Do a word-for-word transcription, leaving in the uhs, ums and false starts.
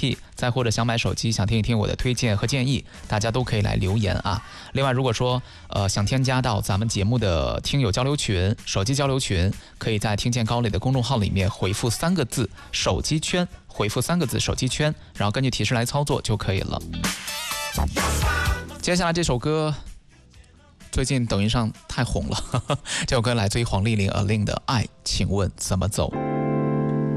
P， 再或者想买手机，想听一听我的推荐和建议，大家都可以来留言啊。另外，如果说呃想添加到咱们节目的听友交流群、手机交流群，可以在听见高磊的公众号里面回复三个字“手机圈”，回复三个字“手机圈”，然后根据提示来操作就可以了。接下来这首歌最近抖音上太红了，呵呵，这首歌来自于黄丽玲 Alin 的《爱，请问怎么走》。